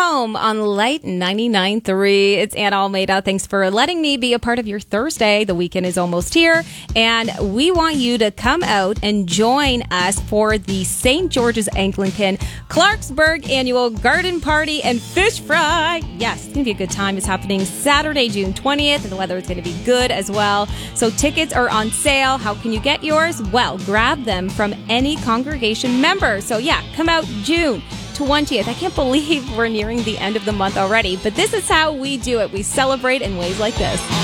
home on Light 99.3. It's Anna Almeida. Thanks for letting me be a part of your Thursday. The weekend is almost here, and we want you to come out and join us for the St. George's Anglican Clarksburg Annual Garden Party and Fish Fry. Yes, it's going to be a good time. It's happening Saturday, June 20th, and the weather is going to be good as well. So tickets are on sale. How can you get yours? Well, grab them from any congregation member. So yeah, come out June 20th. I can't believe we're nearing the end of the month already, but this is how we do it. We celebrate in ways like this.